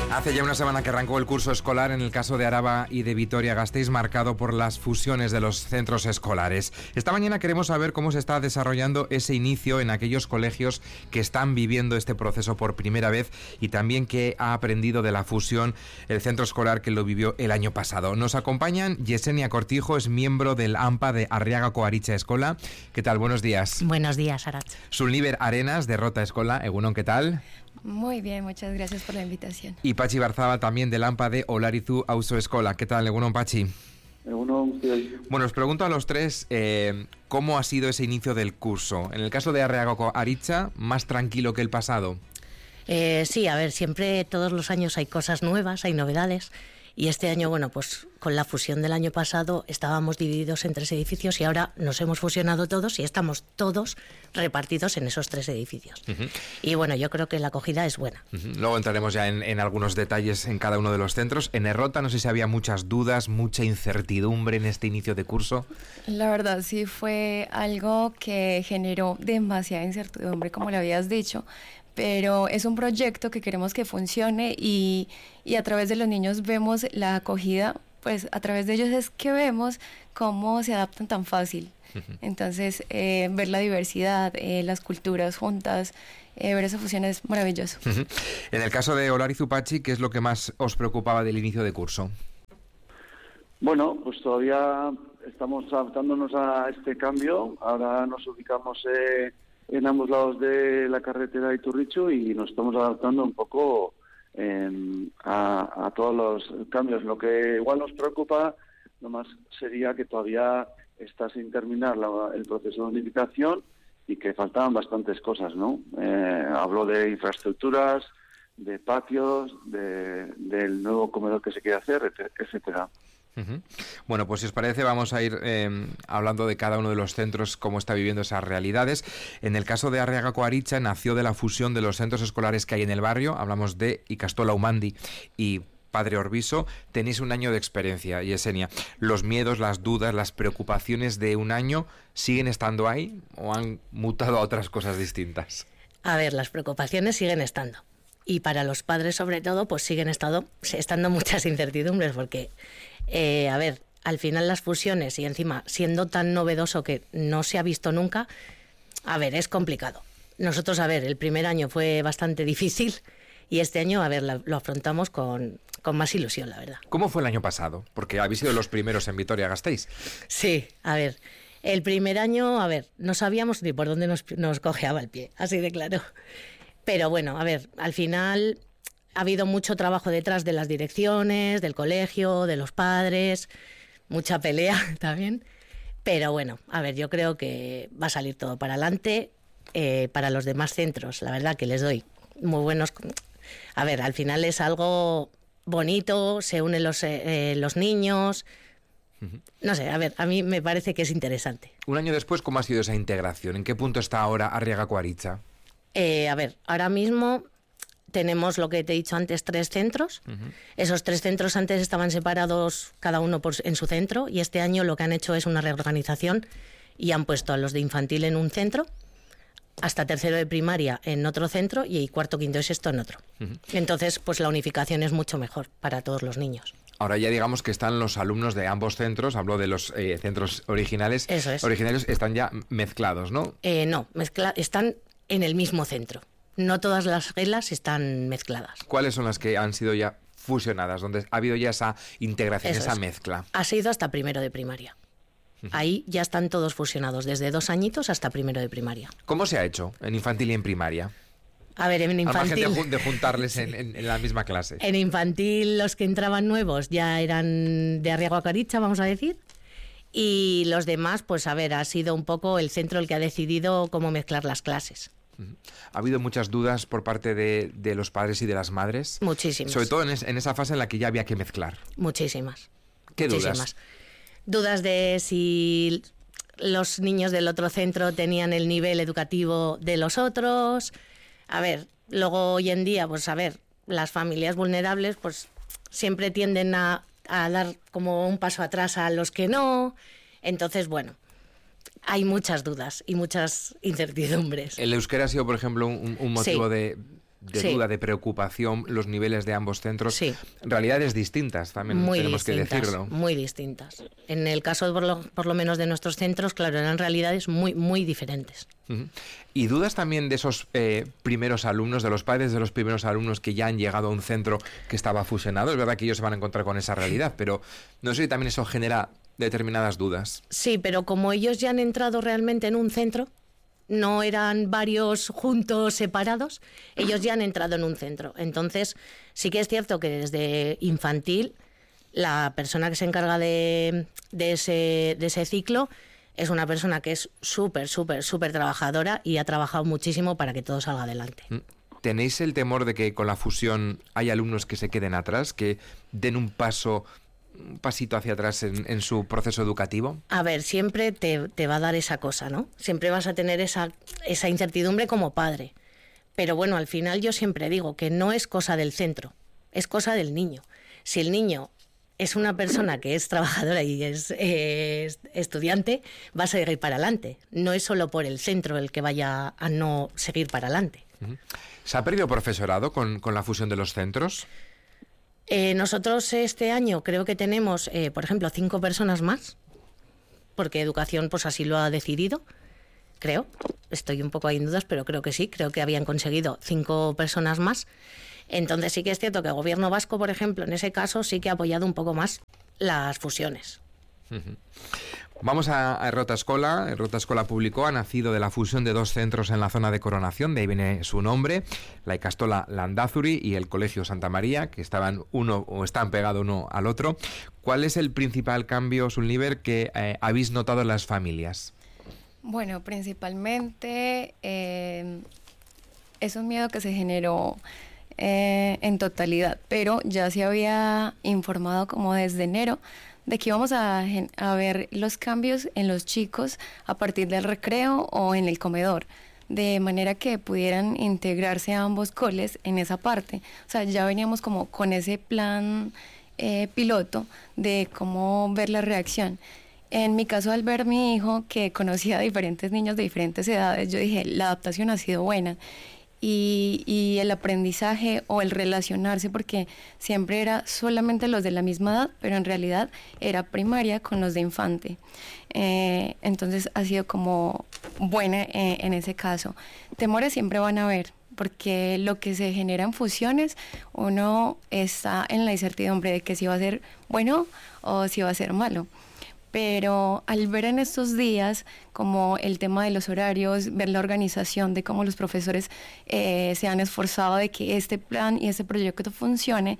Hace ya una semana que arrancó el curso escolar en el caso de Araba y de Vitoria-Gasteiz, marcado por las fusiones de los centros escolares. Esta mañana queremos saber cómo se está desarrollando ese inicio en aquellos colegios que están viviendo este proceso por primera vez y también qué ha aprendido de la fusión el centro escolar que lo vivió el año pasado. Nos acompañan Yesenia Cortijo, es miembro del AMPA de Arriaga Aritza Escola. ¿Qué tal? Buenos días. Buenos días, Arach. Sulniber Arenas, de Rota Escola. Egunon, ¿qué tal? Muy bien, muchas gracias por la invitación. Y Pachi Barzaba, también del AMPA de Olarizu Auzo Escola. ¿Qué tal? Egunon, Pachi. Egunon, bueno, os pregunto a los tres cómo ha sido ese inicio del curso. En el caso de Arriaga Aritza, ¿más tranquilo que el pasado? Sí, a ver, siempre todos los años hay cosas nuevas, hay novedades. Y este año, bueno, pues con la fusión del año pasado estábamos divididos en 3 edificios y ahora nos hemos fusionado todos y estamos todos repartidos en esos 3 edificios. Y bueno, yo creo que la acogida es buena. Luego entraremos ya en algunos detalles en cada uno de los centros. En Errota no sé si había muchas dudas, mucha incertidumbre en este inicio de curso. La verdad sí fue algo que generó demasiada incertidumbre, como le habías dicho. Pero es un proyecto que queremos que funcione y a través de los niños vemos la acogida, pues a través de ellos es que vemos cómo se adaptan tan fácil. Entonces, ver la diversidad, las culturas juntas, ver esa fusión es maravilloso. En el caso de Olarizu, Pachi, ¿qué es lo que más os preocupaba del inicio de curso? Bueno, pues todavía estamos adaptándonos a este cambio. Ahora nos ubicamos en ambos lados de la carretera de Iturrichu y nos estamos adaptando un poco a todos los cambios. Lo que igual nos preocupa nomás sería que todavía está sin terminar el proceso de unificación y que faltaban bastantes cosas, ¿no? Hablo de infraestructuras, de patios, del nuevo comedor que se quiere hacer, etcétera. Bueno, pues si os parece vamos a ir hablando de cada uno de los centros, cómo está viviendo esas realidades. En el caso de Arriaga Aritza nació de la fusión de los centros escolares que hay en el barrio. Hablamos de Ikastola Umandi y Padre Orbiso. Tenéis un año de experiencia, Yesenia. ¿Los miedos, las dudas, las preocupaciones de un año siguen estando ahí o han mutado a otras cosas distintas? A ver, las preocupaciones siguen estando. Y para los padres, sobre todo, pues siguen estando muchas incertidumbres, porque, a ver, al final las fusiones y encima siendo tan novedoso que no se ha visto nunca, a ver, es complicado. Nosotros, a ver, el primer año fue bastante difícil y este año, a ver, lo afrontamos con más ilusión, la verdad. ¿Cómo fue el año pasado? Porque habéis sido los primeros en Vitoria-Gasteiz. Sí, a ver, el primer año, a ver, no sabíamos ni por dónde nos cojeaba el pie, así de claro. Pero bueno, a ver, al final ha habido mucho trabajo detrás de las direcciones, del colegio, de los padres, mucha pelea también. Pero bueno, a ver, yo creo que va a salir todo para adelante. Para los demás centros, la verdad que les doy muy buenos. A ver, al final es algo bonito, se unen los niños. No sé, a ver, a mí me parece que es interesante. Un año después, ¿cómo ha sido esa integración? ¿En qué punto está ahora Arriaga Aritza? A ver, ahora mismo tenemos lo que te he dicho antes, 3 centros. Esos 3 centros antes estaban separados cada uno en su centro y este año lo que han hecho es una reorganización y han puesto a los de infantil en un centro, hasta tercero de primaria en otro centro y cuarto, quinto y sexto en otro. Entonces, pues la unificación es mucho mejor para todos los niños. Ahora ya digamos que están los alumnos de ambos centros, hablo de los centros originales. Eso es. Originarios están ya mezclados, ¿no? No, están en el mismo centro. No todas las reglas están mezcladas. ¿Cuáles son las que han sido ya fusionadas, donde ha habido ya esa integración, Eso esa es. mezcla? Ha sido hasta primero de primaria. Ahí ya están todos fusionados, desde 2 añitos hasta primero de primaria. ¿Cómo se ha hecho en infantil y en primaria? A ver, en infantil... Al margen de juntarles en la misma clase. En infantil los que entraban nuevos ya eran de Arriaga Aritza, vamos a decir. Y los demás, pues a ver, ha sido un poco el centro el que ha decidido cómo mezclar las clases. ¿Ha habido muchas dudas por parte de los padres y de las madres? Muchísimas. Sobre todo en esa fase en la que ya había que mezclar. Muchísimas. ¿Qué Muchísimas dudas? Dudas de si los niños del otro centro tenían el nivel educativo de los otros. A ver, luego hoy en día, pues a ver, las familias vulnerables pues siempre tienden a dar como un paso atrás a los que no. Entonces, bueno, hay muchas dudas y muchas incertidumbres. ¿El euskera ha sido, por ejemplo, un motivo Sí. de Sí. duda, de preocupación, los niveles de ambos centros. Sí. Realidades distintas, también Muy tenemos que distintas, decirlo. muy distintas. En el caso, por lo menos, de nuestros centros, claro, eran realidades muy, muy diferentes. Ujú. ¿Y dudas también de esos primeros alumnos, de los padres de los primeros alumnos que ya han llegado a un centro que estaba fusionado? Es verdad que ellos se van a encontrar con esa realidad, pero no sé si también eso genera determinadas dudas. Sí, pero como ellos ya han entrado realmente en un centro, no eran varios juntos separados, ellos ya han entrado en un centro. Entonces, sí que es cierto que desde infantil, la persona que se encarga de ese ciclo es una persona que es súper, súper, súper trabajadora y ha trabajado muchísimo para que todo salga adelante. ¿Tenéis el temor de que con la fusión hay alumnos que se queden atrás, que den un pasito hacia atrás en su proceso educativo? A ver, siempre te va a dar esa cosa, ¿no? Siempre vas a tener esa incertidumbre como padre. Pero bueno, al final yo siempre digo que no es cosa del centro, es cosa del niño. Si el niño es una persona que es trabajadora y es estudiante, va a seguir para adelante. No es solo por el centro el que vaya a no seguir para adelante. ¿Se ha perdido profesorado con la fusión de los centros? Nosotros este año creo que tenemos, por ejemplo, 5 personas más, porque Educación pues así lo ha decidido, creo. Estoy un poco ahí en dudas, pero creo que sí, creo que habían conseguido 5 personas más. Entonces sí que es cierto que el Gobierno vasco, por ejemplo, en ese caso sí que ha apoyado un poco más las fusiones. Uh-huh. Vamos a Errota Escola. Errota Escola Público ha nacido de la fusión de 2 centros en la zona de Coronación, de ahí viene su nombre, la Ikastola Landazuri y el Colegio Santa María, que están pegados uno al otro. ¿Cuál es el principal cambio, Sulniver, que habéis notado en las familias? Bueno, principalmente es un miedo que se generó en totalidad, pero ya se había informado como desde enero de que íbamos a ver los cambios en los chicos a partir del recreo o en el comedor, de manera que pudieran integrarse a ambos coles en esa parte. O sea, ya veníamos como con ese plan piloto de cómo ver la reacción. En mi caso, al ver a mi hijo, que conocía a diferentes niños de diferentes edades, yo dije, la adaptación ha sido buena. Y el aprendizaje o el relacionarse, porque siempre era solamente los de la misma edad, pero en realidad era primaria con los de infante. Entonces ha sido como buena en ese caso. Temores siempre van a haber, porque lo que se genera en fusiones, uno está en la incertidumbre de que si va a ser bueno o si va a ser malo. Pero al ver en estos días como el tema de los horarios, ver la organización de cómo los profesores se han esforzado de que este plan y este proyecto funcione,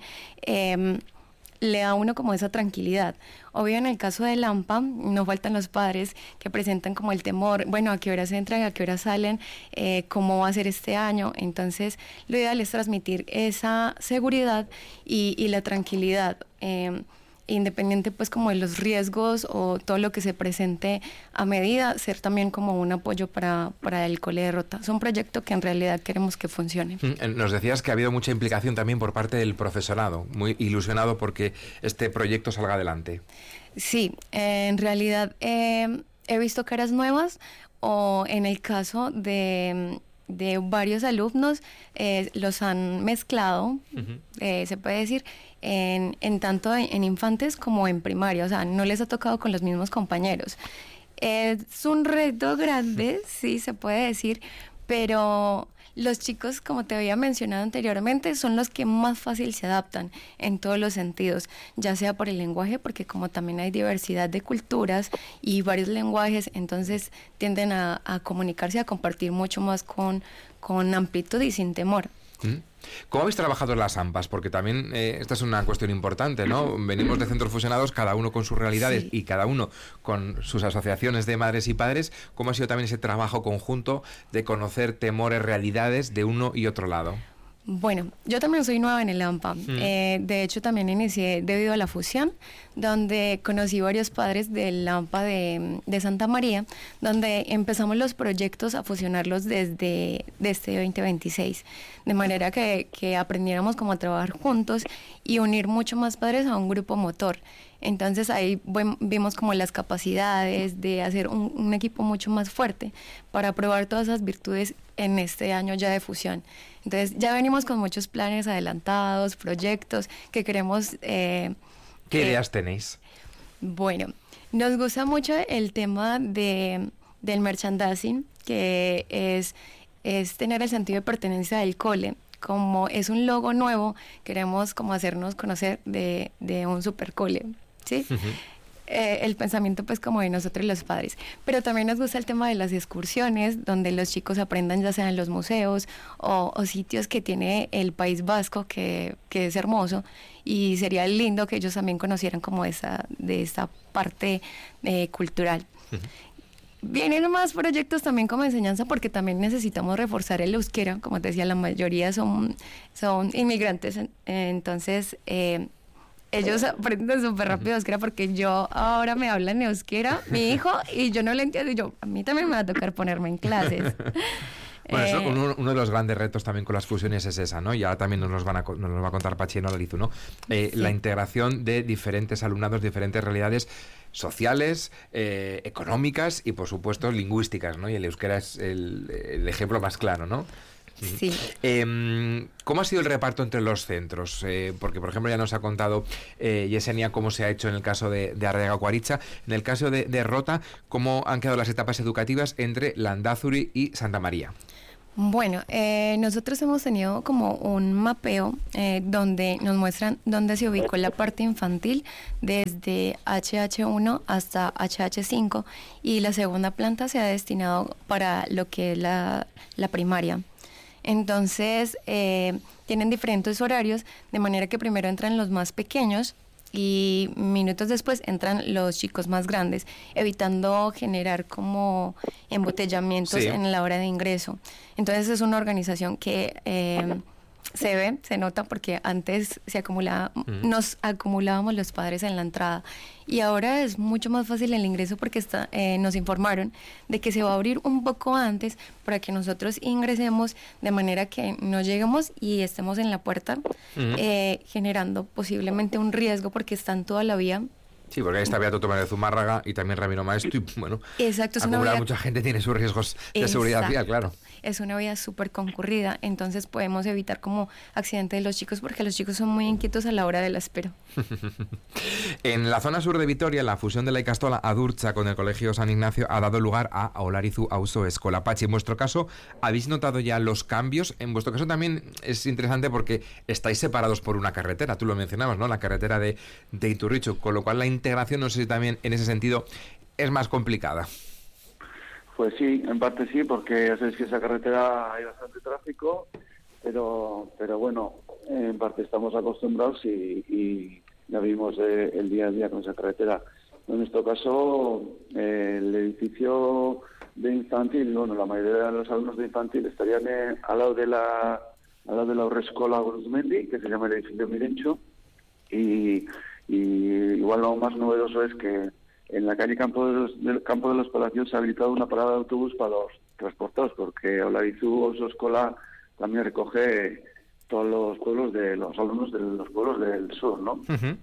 le da a uno como esa tranquilidad. Obvio, en el caso de Lampa, no faltan los padres que presentan como el temor, bueno, a qué horas entran, a qué horas salen, cómo va a ser este año. Entonces, lo ideal es transmitir esa seguridad y la tranquilidad, independiente pues como de los riesgos o todo lo que se presente a medida, ser también como un apoyo para el Cole de Errota. Es un proyecto que en realidad queremos que funcione. Nos decías que ha habido mucha implicación también por parte del profesorado, muy ilusionado porque este proyecto salga adelante. Sí, en realidad he visto caras nuevas, o en el caso de varios alumnos, los han mezclado, se puede decir, en tanto en infantes como en primaria. O sea, no les ha tocado con los mismos compañeros. Es un reto grande, sí, se puede decir, pero los chicos, como te había mencionado anteriormente, son los que más fácil se adaptan en todos los sentidos, ya sea por el lenguaje, porque como también hay diversidad de culturas y varios lenguajes, entonces tienden a comunicarse, a compartir mucho más con amplitud y sin temor. ¿Cómo habéis trabajado en las AMPAs? Porque también esta es una cuestión importante, ¿no? Venimos de centros fusionados, cada uno con sus realidades, sí, y cada uno con sus asociaciones de madres y padres. ¿Cómo ha sido también ese trabajo conjunto de conocer temores, realidades de uno y otro lado? Bueno, yo también soy nueva en el AMPA. De hecho, también inicié debido a la fusión, donde conocí varios padres del AMPA de Santa María, donde empezamos los proyectos a fusionarlos desde este 2026, de manera que aprendiéramos cómo a trabajar juntos y unir mucho más padres a un grupo motor. Entonces ahí vimos como las capacidades de hacer un equipo mucho más fuerte para probar todas esas virtudes en este año ya de fusión. Entonces ya venimos con muchos planes adelantados, proyectos que queremos... ¿Qué ideas tenéis? Bueno, nos gusta mucho el tema del merchandising, que es tener el sentido de pertenencia del cole. Como es un logo nuevo, queremos como hacernos conocer de un supercole, ¿sí? El pensamiento pues como de nosotros los padres, pero también nos gusta el tema de las excursiones, donde los chicos aprendan ya sea en los museos o sitios que tiene el País Vasco, que es hermoso, y sería lindo que ellos también conocieran como de esa parte cultural. Vienen más proyectos también como enseñanza, porque también necesitamos reforzar el euskera. Como te decía, la mayoría son inmigrantes, entonces ellos aprenden súper rápido euskera, porque yo ahora me hablan euskera, mi hijo, y yo no lo entiendo, y a mí también me va a tocar ponerme en clases. Bueno, eso, uno de los grandes retos también con las fusiones es esa, ¿no? Y ahora también nos va a contar Patxi Olarizu, ¿no? Sí. La integración de diferentes alumnados, diferentes realidades sociales, económicas y, por supuesto, lingüísticas, ¿no? Y el euskera es el ejemplo más claro, ¿no? Sí. ¿Cómo ha sido el reparto entre los centros? Porque, por ejemplo, ya nos ha contado Yesenia cómo se ha hecho en el caso de Arriaga Guaritza. En el caso de Rota, ¿cómo han quedado las etapas educativas entre Landázuri y Santa María? Bueno, nosotros hemos tenido como un mapeo donde nos muestran dónde se ubicó la parte infantil desde HH1 hasta HH5, y la segunda planta se ha destinado para lo que es la primaria. Entonces, tienen diferentes horarios, de manera que primero entran los más pequeños y minutos después entran los chicos más grandes, evitando generar como embotellamientos en la hora de ingreso. Entonces es una organización que se nota, porque antes nos acumulábamos los padres en la entrada, y ahora es mucho más fácil el ingreso, porque nos informaron de que se va a abrir un poco antes para que nosotros ingresemos, de manera que no lleguemos y estemos en la puerta generando posiblemente un riesgo, porque están toda la vía. Sí, porque ahí está Beato Tomás de Zumárraga y también Ramiro Maestro, y bueno, exacto, es acumular mucha gente tiene sus riesgos de seguridad vial, claro. Es una vía súper concurrida, entonces podemos evitar como accidentes de los chicos, porque los chicos son muy inquietos a la hora de la espera. En la zona sur de Vitoria, la fusión de la ikastola Adurtza con el Colegio San Ignacio ha dado lugar a Olarizu Auzo Eskola. Patxi, en vuestro caso, ¿habéis notado ya los cambios? En vuestro caso también es interesante porque estáis separados por una carretera, tú lo mencionabas, ¿no? La carretera de Iturrichu, con lo cual la integración, no sé si también en ese sentido es más complicada. Pues sí, en parte sí, porque ya sabéis que esa carretera hay bastante tráfico, pero bueno, en parte estamos acostumbrados y ya vimos el día a día con esa carretera. En nuestro caso, el edificio de infantil, bueno, la mayoría de los alumnos de infantil estarían al lado de la Haurreskola Goruzmendi, que se llama el edificio Mirencho, y igual lo más novedoso es que en la calle Campo de los Palacios se ha habilitado una parada de autobús para los transportados, porque Olarizu Auzo Eskola también recoge todos los pueblos de los alumnos de los pueblos del sur, ¿no? Uh-huh.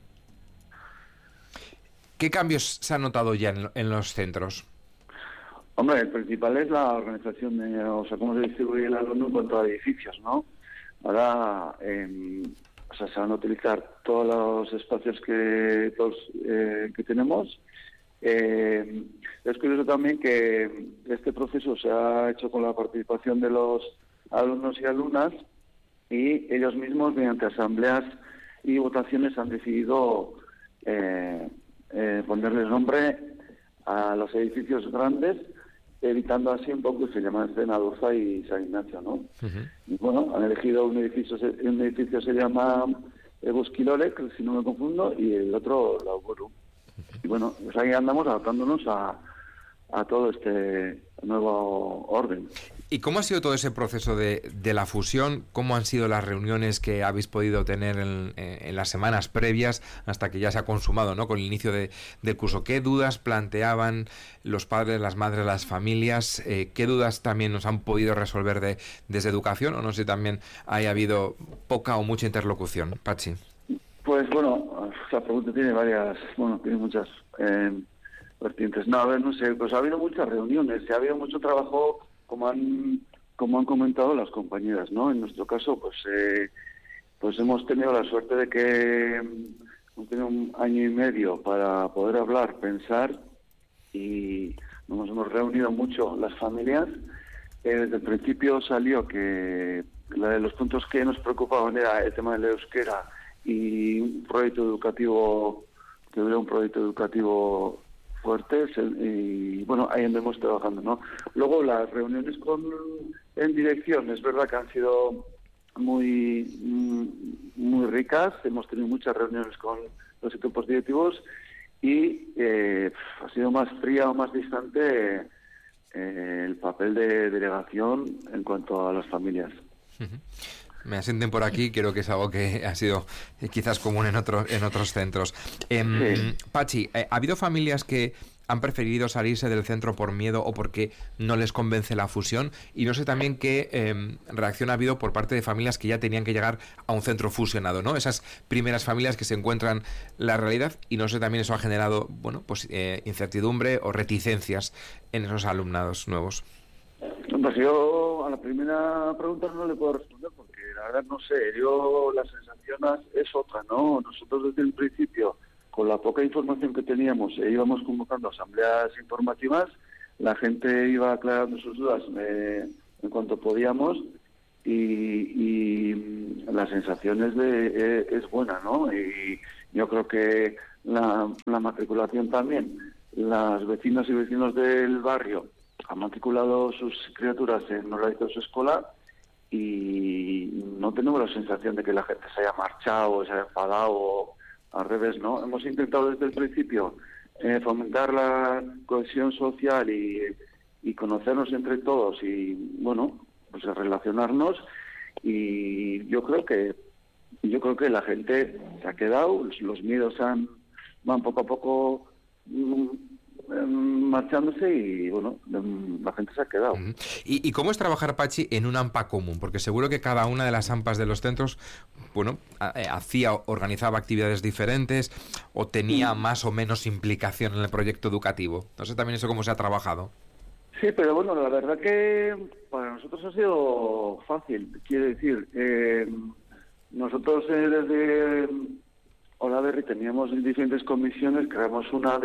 ¿Qué cambios se han notado ya en los centros? Hombre, el principal es la organización cómo se distribuye el alumno en cuanto a edificios, ¿no? Ahora, se van a utilizar todos los espacios que tenemos. Es curioso también que este proceso se ha hecho con la participación de los alumnos y alumnas, y ellos mismos, mediante asambleas y votaciones, han decidido ponerles nombre a los edificios grandes, evitando así un poco que se llaman Adurza y San Ignacio, ¿no? Uh-huh. Y bueno, han elegido un edificio se llama Eguzkilorek, si no me confundo, y el otro Lauburu. Y bueno, pues ahí andamos adaptándonos a todo este nuevo orden. ¿Y cómo ha sido todo ese proceso de la fusión? ¿Cómo han sido las reuniones que habéis podido tener en las semanas previas hasta que ya se ha consumado, ¿no?, con el inicio del curso? ¿Qué dudas planteaban los padres, las madres, las familias? ¿Qué dudas también nos han podido resolver desde educación? O no sé, también haya habido poca o mucha interlocución. Patxi. Pues bueno, la pregunta tiene muchas vertientes. No, a ver, no sé, pues ha habido muchas reuniones, ha habido mucho trabajo, como han como han comentado las compañeras, ¿no? En nuestro caso, pues hemos tenido la suerte de que hemos tenido 1 año y medio para poder hablar, pensar, y nos hemos reunido mucho las familias. Desde el principio salió que los puntos que nos preocupaban era el tema del euskera y un proyecto educativo, que hubiera un proyecto educativo fuerte, y bueno, ahí andamos trabajando, ¿no? Luego las reuniones en dirección, es verdad que han sido muy ricas, hemos tenido muchas reuniones con los equipos directivos y ha sido más fría o más distante el papel de delegación en cuanto a las familias. Me asienten por aquí, creo que es algo que ha sido quizás común en otros centros. Sí. Pachi, ¿ha habido familias que han preferido salirse del centro por miedo o porque no les convence la fusión? Y no sé también qué reacción ha habido por parte de familias que ya tenían que llegar a un centro fusionado, ¿no? Esas primeras familias que se encuentran la realidad, y no sé, también eso ha generado, bueno, pues incertidumbre o reticencias en esos alumnados nuevos. Pues yo a la primera pregunta no le puedo responder porque la verdad no sé, la sensación es otra, ¿no? Nosotros desde el principio, con la poca información que teníamos, íbamos convocando asambleas informativas, la gente iba aclarando sus dudas en cuanto podíamos, y la sensación es buena, ¿no? Y yo creo que la matriculación también, las vecinas y vecinos del barrio han matriculado sus criaturas en horarios escolar y no tenemos la sensación de que la gente se haya marchado o se haya enfadado, o al revés, ¿no? Hemos intentado desde el principio fomentar la cohesión social y conocernos entre todos y, bueno, pues relacionarnos, y yo creo que la gente se ha quedado, los miedos van poco a poco marchándose y, bueno, la gente se ha quedado. ¿Y cómo es trabajar, Pachi, en un AMPA común? Porque seguro que cada una de las AMPAs de los centros, bueno, organizaba actividades diferentes o tenía más o menos implicación en el proyecto educativo. No sé también eso cómo se ha trabajado. Sí, pero bueno, la verdad que para nosotros ha sido fácil. Quiero decir, nosotros desde Olaberri teníamos diferentes comisiones, creamos una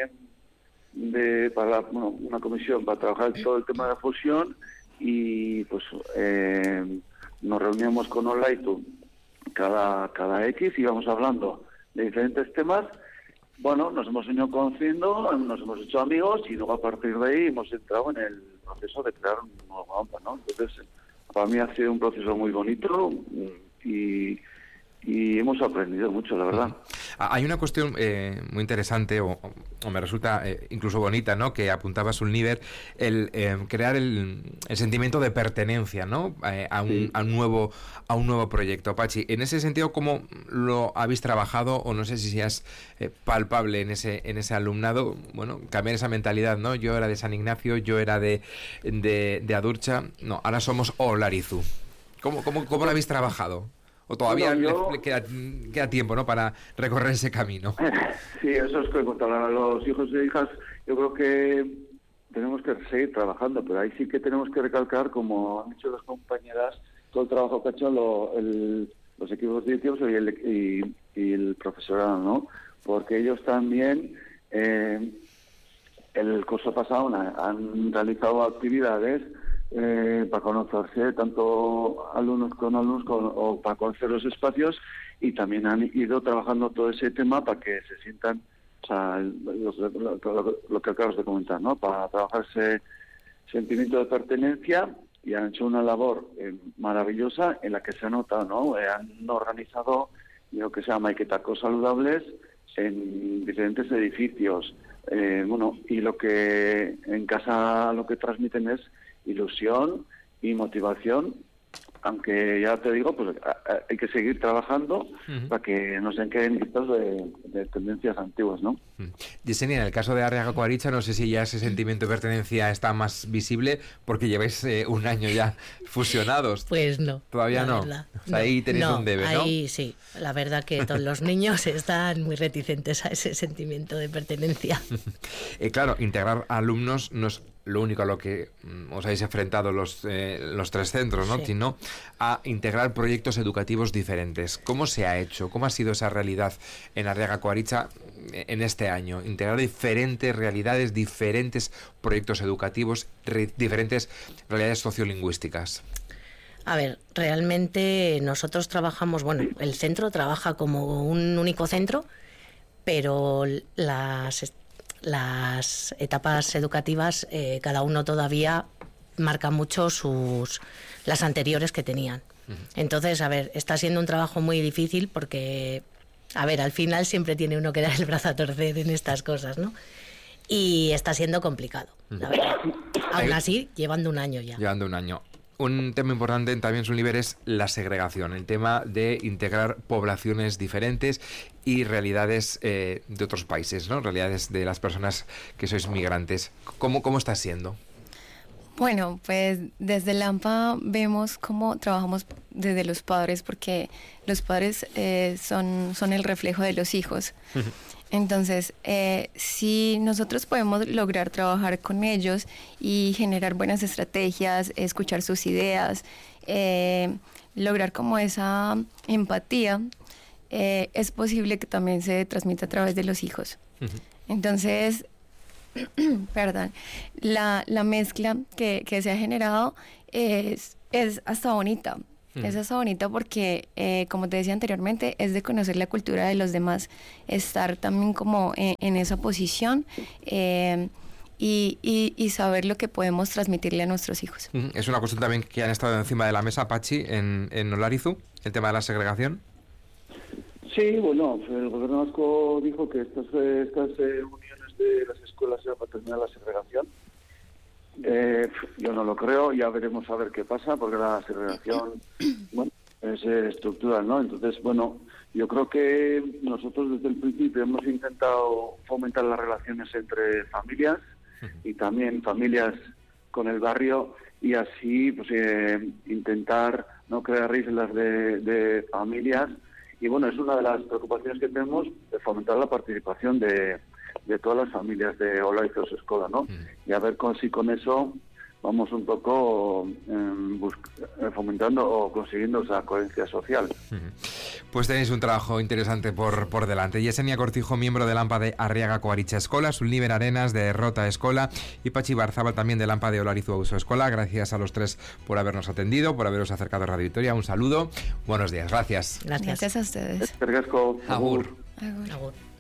una comisión para trabajar todo el tema de la fusión, y pues nos reuníamos con Olaitu cada X, íbamos hablando de diferentes temas. Bueno, nos hemos ido conociendo, nos hemos hecho amigos y luego a partir de ahí hemos entrado en el proceso de crear un nuevo AMPA, ¿no? Entonces, para mí ha sido un proceso muy bonito y hemos aprendido mucho, la verdad. Hay una cuestión muy interesante, o me resulta incluso bonita, ¿no?, que apuntaba Sulniver, el crear el sentimiento de pertenencia, ¿no?, a un nuevo proyecto. Pachi, en ese sentido, ¿cómo lo habéis trabajado? O no sé si es palpable en ese alumnado, bueno, cambiar esa mentalidad, ¿no? Yo era de San Ignacio, yo era de Adurcha, no, ahora somos Olarizu. ¿Cómo lo habéis trabajado? ¿O todavía queda tiempo, ¿no?, para recorrer ese camino? Sí, eso es que contra los hijos e hijas, yo creo que tenemos que seguir trabajando, pero ahí sí que tenemos que recalcar, como han dicho las compañeras, todo el trabajo que ha hecho los equipos directivos y el profesorado, ¿no? Porque ellos también, el curso pasado, han realizado actividades para conocerse, tanto alumnos con alumnos o para conocer los espacios, y también han ido trabajando todo ese tema para que se sientan, o sea, lo que acabas de comentar, ¿no?, para trabajar ese sentimiento de pertenencia, y han hecho una labor maravillosa en la que se ha notado, ¿no? Han organizado lo que se llama maquetacos saludables en diferentes edificios, bueno, y lo que en casa lo que transmiten es ilusión y motivación, aunque ya te digo, pues hay que seguir trabajando para que no se queden vistos de tendencias antiguas, ¿no? Yesenia, en el caso de Arriaga Coaricha, no sé si ya ese sentimiento de pertenencia está más visible porque lleváis un año ya fusionados. Pues no. Todavía no. Verdad, o sea, ahí tenéis un debe, ¿no? Ahí sí. La verdad que todos los niños están muy reticentes a ese sentimiento de pertenencia. Claro, integrar alumnos no es lo único a lo que os habéis enfrentado los 3 centros, ¿no? Sí. Sino a integrar proyectos educativos diferentes. ¿Cómo se ha hecho? ¿Cómo ha sido esa realidad en Arriaga-Covaritza en este año? Integrar diferentes realidades, diferentes proyectos educativos, diferentes realidades sociolingüísticas. A ver, realmente nosotros trabajamos, bueno, el centro trabaja como un único centro, pero las etapas educativas, cada uno todavía marca mucho las anteriores que tenían. Entonces, a ver, está siendo un trabajo muy difícil porque, a ver, al final siempre tiene uno que dar el brazo a torcer en estas cosas, ¿no? Y está siendo complicado, la verdad. Aún así, llevando un año ya. Llevando un año. Un tema importante también, Sulliver, es la segregación, el tema de integrar poblaciones diferentes y realidades de otros países, ¿no? Realidades de las personas que sois migrantes. ¿Cómo está siendo? Bueno, pues desde Lampa vemos cómo trabajamos desde los padres, porque los padres son el reflejo de los hijos. Entonces, si nosotros podemos lograr trabajar con ellos y generar buenas estrategias, escuchar sus ideas, lograr como esa empatía, es posible que también se transmita a través de los hijos. Entonces, perdón, la mezcla que se ha generado es hasta bonita. Es hasta bonita porque, como te decía anteriormente, es de conocer la cultura de los demás, estar también como en esa posición y saber lo que podemos transmitirle a nuestros hijos. Es una cuestión también que han estado encima de la mesa, Pachi, en Olarizu, el tema de la segregación. Sí, bueno, el gobierno vasco dijo que estas uniones de las escuelas eran para terminar la segregación. Yo no lo creo, ya veremos a ver qué pasa, porque la segregación, bueno, es estructural, ¿no? Entonces, bueno, yo creo que nosotros desde el principio hemos intentado fomentar las relaciones entre familias y también familias con el barrio, y así pues intentar no crear islas de familias. Y bueno, es una de las preocupaciones que tenemos, de fomentar la participación de todas las familias de Olarizu Escola, ¿no? Y a ver si con eso vamos un poco fomentando o consiguiendo esa coherencia social. Pues tenéis un trabajo interesante por delante. Yesenia Cortijo, miembro del AMPA de Arriaga-Covaritza Escola, Sulliver Arenas de Rota Escola y Pachi Barzábal también del AMPA de Olarizu Escola. Gracias a los 3 por habernos atendido, por haberos acercado a Radio Vitoria. Un saludo, buenos días, gracias. Gracias a ustedes. Agur. Agur.